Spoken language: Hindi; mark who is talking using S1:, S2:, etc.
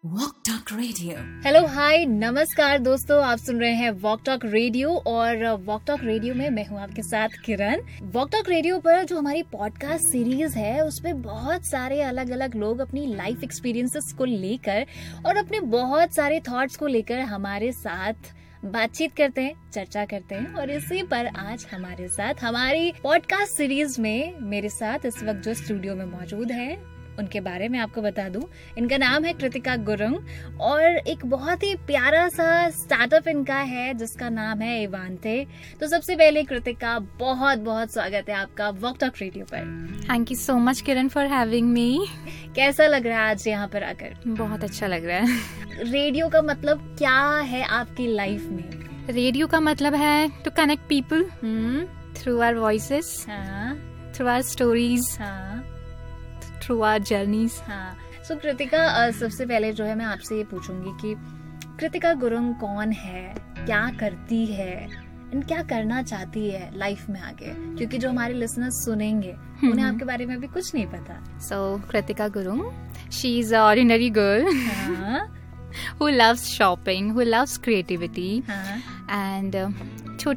S1: Walk talk radio.
S2: Hello hi नमस्कार दोस्तों, आप सुन रहे हैं वॉक टॉक रेडियो और वॉक टॉक रेडियो में मैं हूं आपके साथ किरण। वॉक टॉक रेडियो पर जो हमारी पॉडकास्ट सीरीज है उसमें बहुत सारे अलग अलग लोग अपनी लाइफ एक्सपीरियंसेस को लेकर और अपने बहुत सारे थॉट्स को लेकर हमारे साथ बातचीत करते हैं, चर्चा करते हैं। और इसी पर आज हमारे साथ हमारी पॉडकास्ट सीरीज में मेरे साथ इस वक्त जो स्टूडियो में मौजूद है उनके बारे में आपको बता दूं। इनका नाम है कृतिका गुरुंग और एक बहुत ही प्यारा सा स्टार्टअप इनका है जिसका नाम है इवांते। तो सबसे पहले कृतिका, बहुत बहुत स्वागत है आपका वॉक टॉक रेडियो पर।
S3: Thank you so much Kiran for having me.
S2: कैसा लग रहा है आज यहाँ पर आकर?
S3: बहुत अच्छा लग रहा है।
S2: रेडियो का मतलब क्या है आपकी लाइफ में?
S3: रेडियो का मतलब है to connect people through our voices, through our stories, through our journeys.
S2: सो कृतिका, सबसे पहले जो है मैं आपसे ये पूछूंगी कि कृतिका गुरुंग कौन है, क्या करती है एंड क्या करना चाहती है लाइफ में आगे, क्योंकि जो हमारे लिसनर्स सुनेंगे उन्हें आपके बारे में भी कुछ नहीं पता।
S3: सो Kritika Gurung, she is a ordinary girl who loves shopping, who loves creativity, and